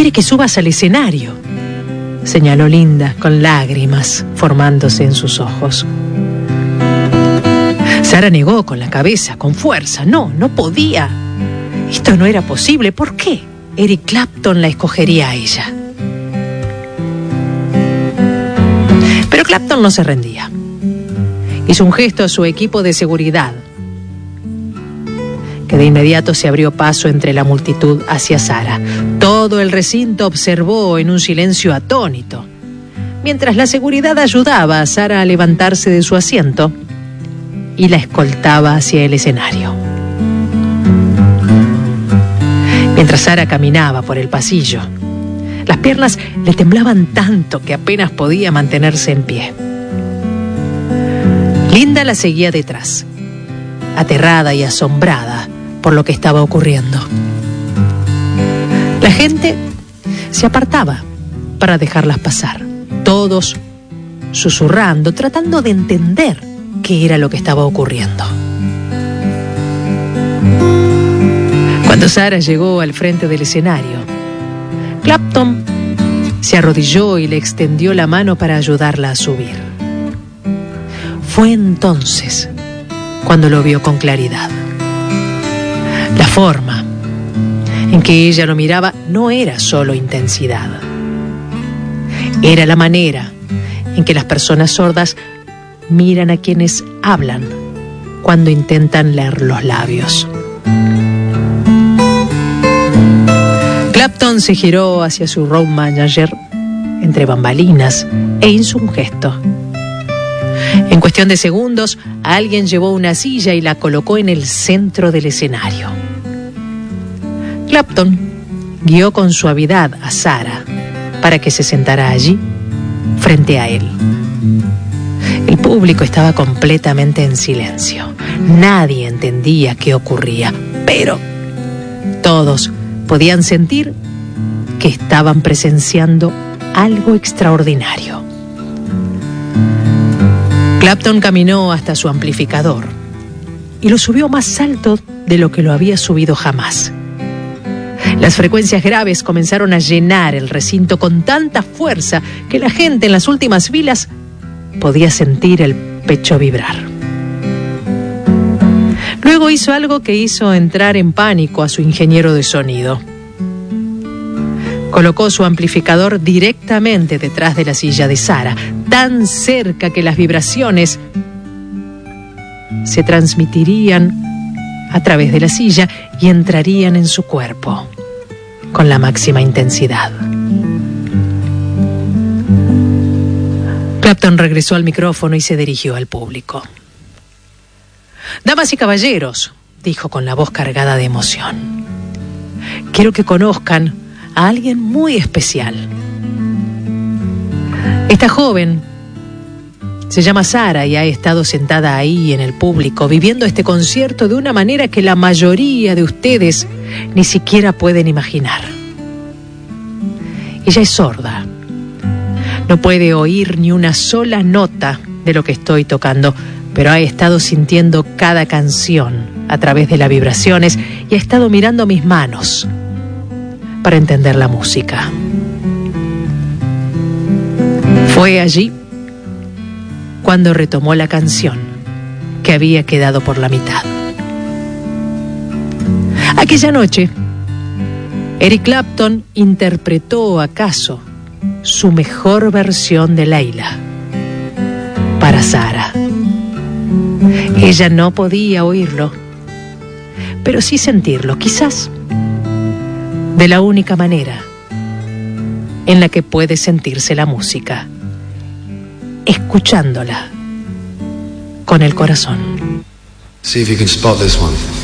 Quiere que subas al escenario, señaló Linda con lágrimas formándose en sus ojos. Sara negó con la cabeza, con fuerza. No podía. Esto no era posible. ¿Por qué Eric Clapton la escogería a ella? Pero Clapton no se rendía. Hizo un gesto a su equipo de seguridad, que de inmediato se abrió paso entre la multitud hacia Sara. Todo el recinto observó en un silencio atónito, mientras la seguridad ayudaba a Sara a levantarse de su asiento y la escoltaba hacia el escenario. Mientras Sara caminaba por el pasillo, las piernas le temblaban tanto que apenas podía mantenerse en pie. Linda la seguía detrás, aterrada y asombrada por lo que estaba ocurriendo. La gente se apartaba para dejarlas pasar, todos susurrando, tratando de entender qué era lo que estaba ocurriendo. Cuando Sara llegó al frente del escenario, Clapton se arrodilló y le extendió la mano para ayudarla a subir. Fue entonces cuando lo vio con claridad. La forma en que ella lo miraba no era solo intensidad. Era la manera en que las personas sordas miran a quienes hablan cuando intentan leer los labios. Clapton se giró hacia su road manager entre bambalinas e hizo un gesto. En cuestión de segundos, alguien llevó una silla y la colocó en el centro del escenario. Clapton guió con suavidad a Sara para que se sentara allí, frente a él. El público estaba completamente en silencio. Nadie entendía qué ocurría, pero todos podían sentir que estaban presenciando algo extraordinario. Clapton caminó hasta su amplificador y lo subió más alto de lo que lo había subido jamás. Las frecuencias graves comenzaron a llenar el recinto con tanta fuerza que la gente en las últimas filas podía sentir el pecho vibrar. Luego hizo algo que hizo entrar en pánico a su ingeniero de sonido. Colocó su amplificador directamente detrás de la silla de Sara, tan cerca que las vibraciones se transmitirían a través de la silla y entrarían en su cuerpo con la máxima intensidad. Clapton regresó al micrófono y se dirigió al público. «Damas y caballeros», dijo con la voz cargada de emoción, «quiero que conozcan a alguien muy especial. Esta joven se llama Sara y ha estado sentada ahí en el público viviendo este concierto de una manera que la mayoría de ustedes ni siquiera pueden imaginar. Ella es sorda. No puede oír ni una sola nota de lo que estoy tocando, pero ha estado sintiendo cada canción a través de las vibraciones y ha estado mirando mis manos para entender la música. Fue allí cuando retomó la canción que había quedado por la mitad. Aquella noche, Eric Clapton interpretó acaso su mejor versión de Layla para Sara. Ella no podía oírlo, pero sí sentirlo, quizás de la única manera en la que puede sentirse la música, escuchándola con el corazón. See if you can spot this one.